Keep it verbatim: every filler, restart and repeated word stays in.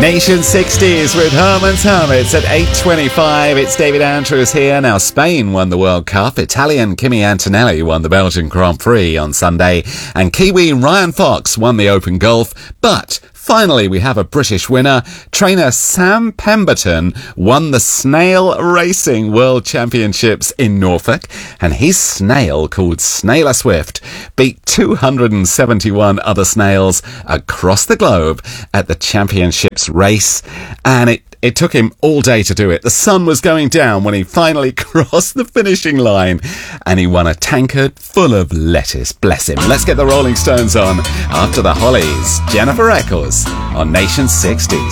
Nation sixties with Herman's Hermits at eight twenty-five. It's David Andrews here. Now, Spain won the World Cup. Italian Kimi Antonelli won the Belgian Grand Prix on Sunday. And Kiwi Ryan Fox won the Open Golf. But finally, we have a British winner. Trainer Sam Pemberton won the Snail Racing World Championships in Norfolk, and his snail, called Snailer Swift, beat two hundred seventy-one other snails across the globe at the championships race, and it It took him all day to do it. The sun was going down when he finally crossed the finishing line, and he won a tankard full of lettuce. Bless him. Let's get the Rolling Stones on after the Hollies. Jennifer Eccles on Nation sixties.